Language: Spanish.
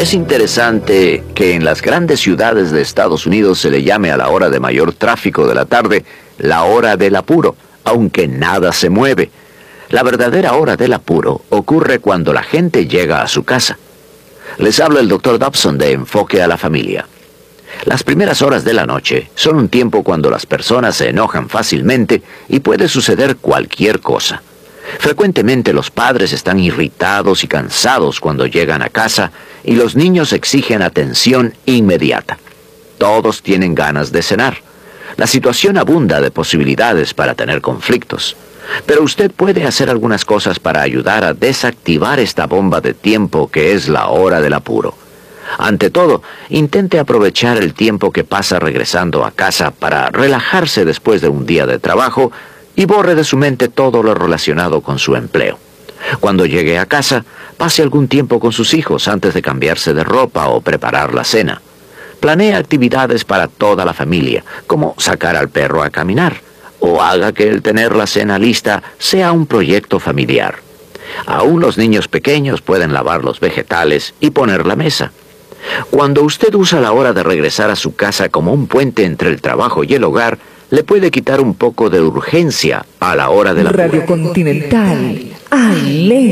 Es interesante que en las grandes ciudades de Estados Unidos se le llame a la hora de mayor tráfico de la tarde la hora del apuro, aunque nada se mueve. La verdadera hora del apuro ocurre cuando la gente llega a su casa. Les habla el Dr. Dobson de Enfoque a la Familia. Las primeras horas de la noche son un tiempo cuando las personas se enojan fácilmente y puede suceder cualquier cosa. Frecuentemente los padres están irritados y cansados cuando llegan a casa y los niños exigen atención inmediata. Todos tienen ganas de cenar. La situación abunda de posibilidades para tener conflictos. Pero usted puede hacer algunas cosas para ayudar a desactivar esta bomba de tiempo que es la hora del apuro. Ante todo, intente aprovechar el tiempo que pasa regresando a casa para relajarse después de un día de trabajo y borre de su mente todo lo relacionado con su empleo. Cuando llegue a casa, pase algún tiempo con sus hijos antes de cambiarse de ropa o preparar la cena. Planee actividades para toda la familia, como sacar al perro a caminar, o haga que el tener la cena lista sea un proyecto familiar. Aún los niños pequeños pueden lavar los vegetales y poner la mesa. Cuando usted usa la hora de regresar a su casa como un puente entre el trabajo y el hogar, le puede quitar un poco de urgencia a la hora de la Radio Continental. ¡Ale!